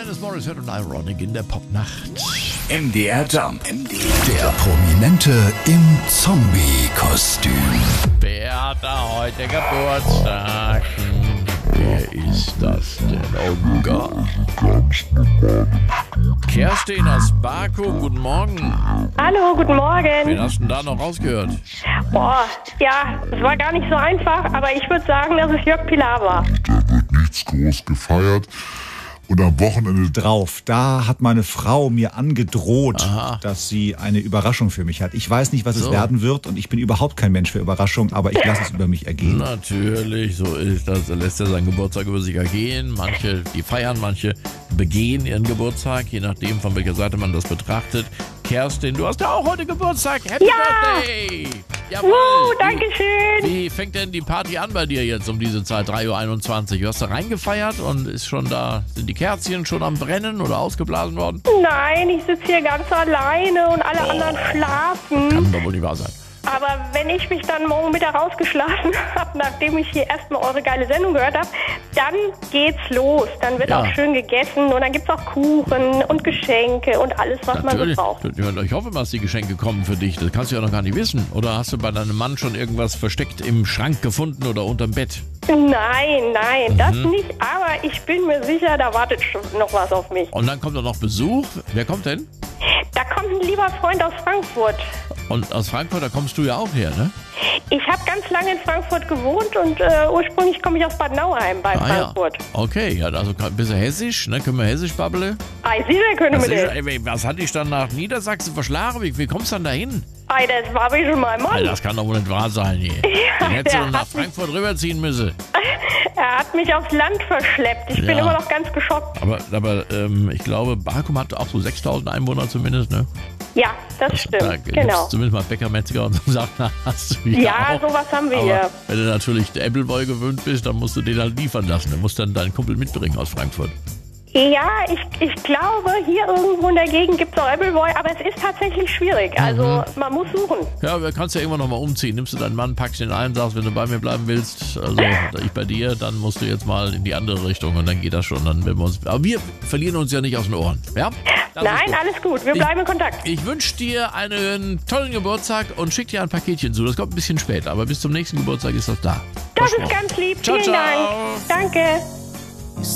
Alanis Morissette und Ironic in der Popnacht. MDR Jump. Der Prominente im Zombie-Kostüm. Wer hat da heute Geburtstag? Wer ist das denn? Oh Gott. Kerstin aus Baku, guten Morgen. Hallo, guten Morgen. Wen hast du denn da noch rausgehört? Boah, ja, es war gar nicht so einfach, aber ich würde sagen, dass es Jörg Pilawa war. Da wird nichts groß gefeiert. Und am Wochenende drauf. Da hat meine Frau mir angedroht, dass sie eine Überraschung für mich hat. Ich weiß nicht, was es werden wird und ich bin überhaupt kein Mensch für Überraschungen, aber ich lasse es über mich ergehen. Natürlich, so ist das. Er lässt ja seinen Geburtstag über sich ergehen. Manche, die feiern, manche begehen ihren Geburtstag, je nachdem, von welcher Seite man das betrachtet. Kerstin, du hast ja auch heute Geburtstag. Happy Birthday! Jawohl! Danke schön! Wie fängt denn die Party an bei dir jetzt um diese Zeit, 3:21 Uhr? Du hast da reingefeiert und ist schon da, sind die Kerzchen schon am Brennen oder ausgeblasen worden? Nein, ich sitze hier ganz alleine und alle anderen schlafen. Kann doch wohl nicht wahr sein. Aber wenn ich mich dann morgen Mittag rausgeschlafen habe, nachdem ich hier erstmal eure geile Sendung gehört habe, dann geht's los. Dann wird auch schön gegessen und dann gibt's auch Kuchen und Geschenke und alles, was man so braucht. Ich hoffe mal, dass die Geschenke kommen für dich. Das kannst du ja noch gar nicht wissen. Oder hast du bei deinem Mann schon irgendwas versteckt im Schrank gefunden oder unterm Bett? Nein, das nicht. Aber ich bin mir sicher, da wartet schon noch was auf mich. Und dann kommt doch noch Besuch. Wer kommt denn? Da kommt ein lieber Freund aus Frankfurt. Und aus Frankfurt, da kommst du ja auch her, ne? Ich habe ganz lange in Frankfurt gewohnt und ursprünglich komme ich aus Bad Nauheim bei Frankfurt. Ja. Okay, ja, also ein bisschen hessisch, ne? Können wir hessisch babbeln? Ei, sicher können wir das. Was hat dich dann nach Niedersachsen verschlagen? Wie kommst du dann dahin? Ei, das war wie schon mein Mann. Alter, das kann doch wohl nicht wahr sein hier. Dann hättest du nach Frankfurt rüberziehen müssen. Er hat mich aufs Land verschleppt. Ich bin immer noch ganz geschockt. Aber ich glaube, Bakum hat auch so 6.000 Einwohner zumindest, ne? Ja, das stimmt, da genau. Zumindest mal Bäcker, Metzger und so Sachen hast du hier auch. Sowas haben wir hier. Wenn du natürlich der Appleboy gewöhnt bist, dann musst du den halt liefern lassen. Du musst dann deinen Kumpel mitbringen aus Frankfurt. Ja, ich glaube, hier irgendwo in der Gegend gibt es auch Appleboy, aber es ist tatsächlich schwierig. Also man muss suchen. Ja, du kannst ja irgendwann nochmal umziehen. Nimmst du deinen Mann, packst ihn ein, sagst, wenn du bei mir bleiben willst, also ich bei dir, dann musst du jetzt mal in die andere Richtung und dann geht das schon. Dann werden wir uns, aber wir verlieren uns ja nicht aus den Ohren. Ja? Nein, alles gut. Wir bleiben in Kontakt. Ich wünsche dir einen tollen Geburtstag und schick dir ein Paketchen zu. Das kommt ein bisschen später, aber bis zum nächsten Geburtstag ist das da. Das ist ganz lieb. Ciao, Vielen Dank. Danke.